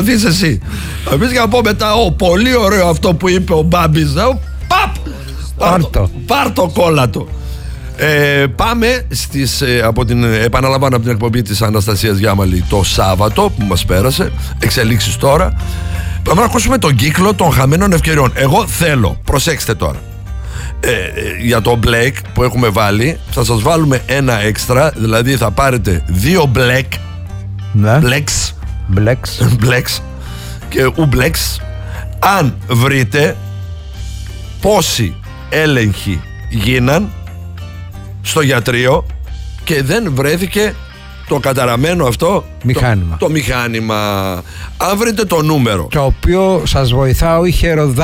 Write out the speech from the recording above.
Δεις εσύ. Εμείς για να πω μετά, πολύ ωραίο αυτό που είπε ο Μπάμπης. Πάρτο κόλλατο. Πάμε επαναλαμβάνω από την εκπομπή της Αναστασίας Γιάμαλη το Σάββατο που μας πέρασε. Εξελίξεις τώρα. Πάμε να ακούσουμε τον κύκλο των χαμένων ευκαιριών. Εγώ θέλω, προσέξτε τώρα, για το Black που έχουμε βάλει, θα σας βάλουμε ένα έξτρα. Δηλαδή θα πάρετε 2 Black, ναι. Blacks και Blacks αν βρείτε πόσοι έλεγχοι γίναν στο γιατρείο και δεν βρέθηκε το καταραμένο αυτό μηχάνημα. Το μηχάνημα. Αν βρείτε το νούμερο, το οποίο σας βοηθά ο ηχεροδάχτυλος.